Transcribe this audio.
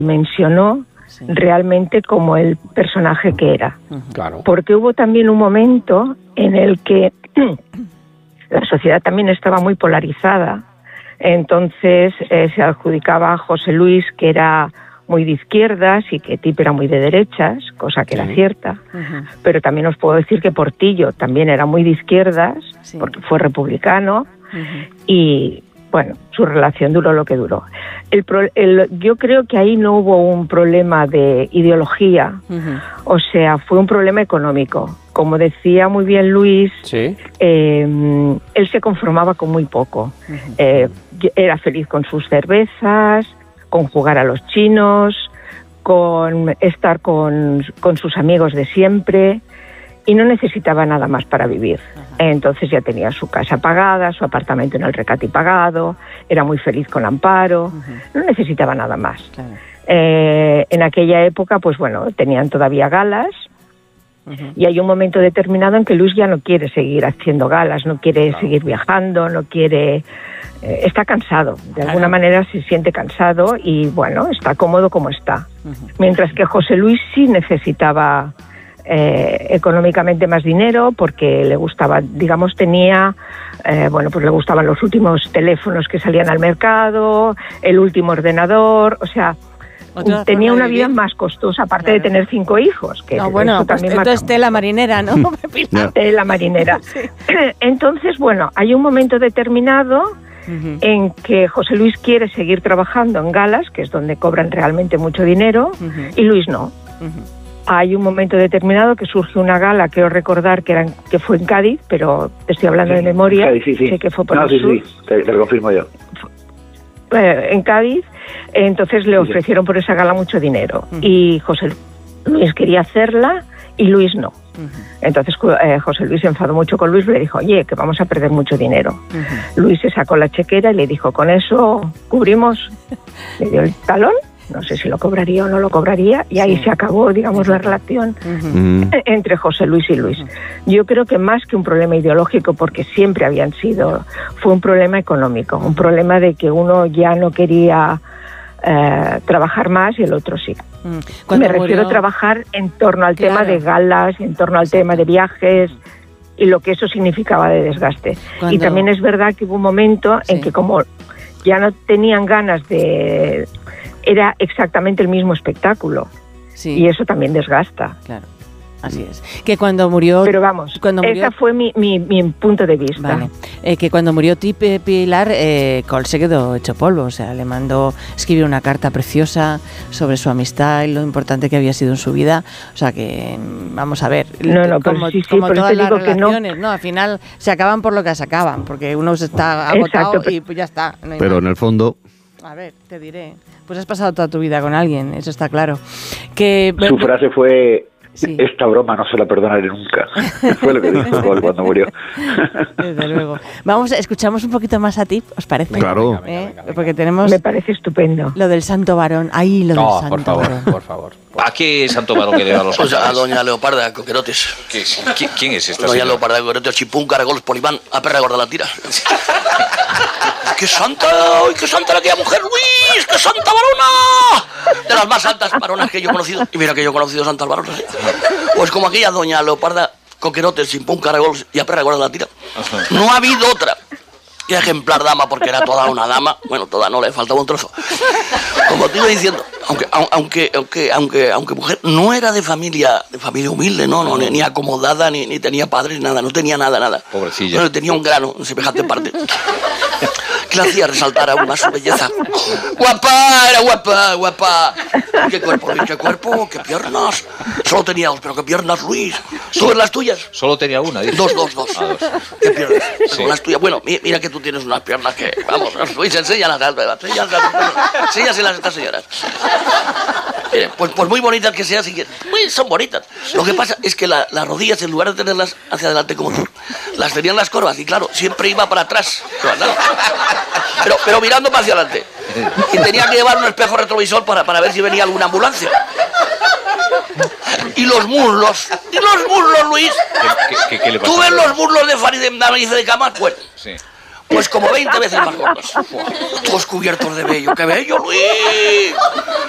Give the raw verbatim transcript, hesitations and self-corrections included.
mencionó sí. realmente como el personaje que era. Claro. Porque hubo también un momento en el que la sociedad también estaba muy polarizada, entonces eh, se adjudicaba a José Luis que era muy de izquierdas y que Tip era muy de derechas, cosa que sí. era cierta, uh-huh. pero también os puedo decir que Portillo también era muy de izquierdas, sí. porque fue republicano, uh-huh. y bueno, su relación duró lo que duró. El, el, yo creo que ahí no hubo un problema de ideología, uh-huh. o sea, fue un problema económico. Como decía muy bien Luis, ¿sí? eh, él se conformaba con muy poco. Uh-huh. Eh, era feliz con sus cervezas, con jugar a los chinos, con estar con, con sus amigos de siempre, y no necesitaba nada más para vivir. Ajá. Entonces ya tenía su casa pagada, su apartamento en el Recati pagado, era muy feliz con Amparo, uh-huh. no necesitaba nada más. Claro. Eh, en aquella época, pues bueno, tenían todavía galas, uh-huh. y hay un momento determinado en que Luis ya no quiere seguir haciendo galas, no quiere claro. seguir viajando, no quiere... Eh, está cansado, de claro. alguna manera se siente cansado y bueno, está cómodo como está. Uh-huh. Mientras que José Luis sí necesitaba eh, económicamente más dinero porque le gustaba, digamos, tenía, eh, bueno, pues le gustaban los últimos teléfonos que salían al mercado, el último ordenador, o sea... Tenía una vida más costosa, aparte claro. de tener cinco hijos. Que no, bueno, eso pues también entonces tela marinera, ¿no? no. Tela marinera. Sí. Entonces, bueno, hay un momento determinado uh-huh. en que José Luis quiere seguir trabajando en galas, que es donde cobran realmente mucho dinero, uh-huh. y Luis no. Uh-huh. Hay un momento determinado que surge una gala, quiero recordar que, era en, que fue en Cádiz, pero te estoy hablando sí. de memoria. Cádiz, sí, sí. Sé que fue por no, el sí, sur. sí, te, te lo confirmo yo. Eh, en Cádiz, entonces le ofrecieron por esa gala mucho dinero uh-huh. y José Luis quería hacerla y Luis no. Uh-huh. Entonces eh, José Luis se enfadó mucho con Luis y le dijo, oye, que vamos a perder mucho dinero. Uh-huh. Luis se sacó la chequera y le dijo, con eso cubrimos. Le dio el talón, no sé si lo cobraría o no lo cobraría, y ahí sí. se acabó, digamos, la relación uh-huh. entre José Luis y Luis. Uh-huh. Yo creo que más que un problema ideológico, porque siempre habían sido, fue un problema económico, un problema de que uno ya no quería eh, trabajar más y el otro sí. Uh-huh. Me refiero murió... a trabajar en torno al claro. tema de galas, en torno al tema de viajes y lo que eso significaba de desgaste. Cuando... Y también es verdad que hubo un momento sí. en que como ya no tenían ganas de... era exactamente el mismo espectáculo. Sí. Y eso también desgasta. Claro, así es. Que cuando murió... Pero vamos, cuando murió, ese fue mi, mi, mi punto de vista. Vale. Eh, que cuando murió Tip Pilar, eh, Cole se quedó hecho polvo. O sea, le mandó escribir una carta preciosa sobre su amistad y lo importante que había sido en su vida. O sea que, vamos a ver, no, no, como, sí, sí, como todas las relaciones, no. ¿no? Al final se acaban por lo que se acaban, porque uno se está agotado. Exacto, y pues ya está. No pero en el fondo... A ver, te diré. Pues has pasado toda tu vida con alguien, eso está claro. Que su frase fue, sí. esta broma no se la perdonaré nunca. Fue lo que dijo Cole cuando murió. Desde luego. Vamos, escuchamos un poquito más a Tip, ¿os parece? Claro. Venga, venga, venga, venga. Porque tenemos... Me parece estupendo. Lo del santo varón. Ahí lo no, del santo por favor, varón. por favor. ¿A qué santo varón que le da los Pues a doña Leoparda Coquerotes. ¿Qué, ¿Quién, ¿Quién es esta Doña señora? Leoparda Coquerotes, chipún, caragoles, polibán, a perra gorda la tira. ¡Qué santa! ¡Ay, qué santa era aquella mujer, Luis! ¡Qué santa varona! De las más santas varonas que yo he conocido. Y mira que yo he conocido santas varonas. ¿eh? Pues como aquella doña Leoparda Coquerotes, chipún, caragoles y a perra gorda la tira. No ha habido otra. Qué ejemplar dama, porque era toda una dama. Bueno, toda no, le faltaba un trozo. Como te iba diciendo, aunque, aunque, aunque, aunque, aunque mujer no era de familia, de familia humilde, no, no, ni acomodada, ni, ni tenía padres, ni nada, no tenía nada, nada. Pobrecilla. Bueno, tenía un grano en semejante parte. Que le hacía resaltar aún más su belleza. ¡Guapa! Era guapa, guapa. ¡Qué cuerpo, Luis! ¡Qué cuerpo! ¡Qué piernas! Solo tenía dos, pero qué piernas, Luis. ¿Tú ves las tuyas? Solo tenía una, dice. Dos, dos, dos. Ah, dos. ¿Qué piernas? Sí. Son las tuyas. Bueno, mira que tú tienes unas piernas que... Vamos, Luis, enséñalas. Enséñalas, enséñaselas a estas señoras. Miren, pues, pues muy bonitas que sean, si quieres. Pues son bonitas. Lo que pasa es que la, las rodillas, en lugar de tenerlas hacia adelante como tú, las tenían las corvas y claro, siempre iba para atrás. Pero, pero mirando para hacia adelante. Y tenía que llevar un espejo retrovisor para, para ver si venía alguna ambulancia. Y los muslos, y los muslos, Luis. ¿Qué, qué, qué le pasa? ¿Tú ves los muslos de Farid de de Camas? Pues, sí. Pues como veinte veces más gordos. Todos cubiertos de vello. ¡Qué bello, Luis!